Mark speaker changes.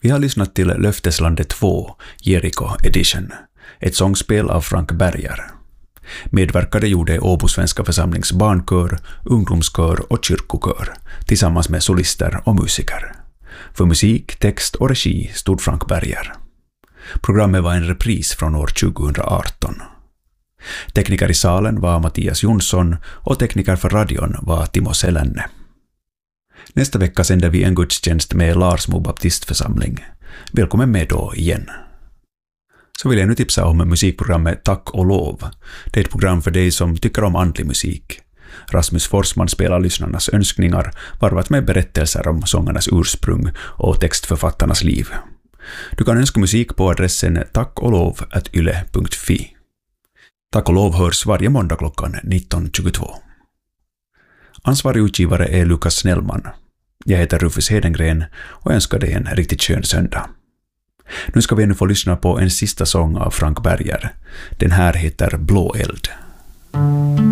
Speaker 1: Vi har lyssnat till Löfteslandet 2, Jericho Edition, ett sångspel av Frank Berger. Medverkade gjorde Åbo Svenska församlings barnkör, ungdomskör och kyrkokör tillsammans med solister och musiker. För musik, text och regi stod Frank Berger. Programmet var en repris från år 2018. Tekniker i salen var Mattias Jonsson och tekniker för radion var Timo Selänne. Nästa vecka sänder vi en gudstjänst med Larsmo baptistförsamling. Välkommen med då igen. Så vill jag nu tipsa om musikprogrammet Tack och lov. Det är ett program för dig som tycker om andlig musik. Rasmus Forsman spelar lyssnarnas önskningar, varvat med berättelser om sångarnas ursprung och textförfattarnas liv. Du kan önska musik på adressen tackolov@yle.fi. Tack och lov hörs varje måndag klockan 19.22. Ansvarig utgivare är Lukas Snellman. Jag heter Rufus Hedengren och önskar dig en riktigt skön söndag. Nu ska vi ännu få lyssna på en sista sång av Frank Berger. Den här heter Blå eld.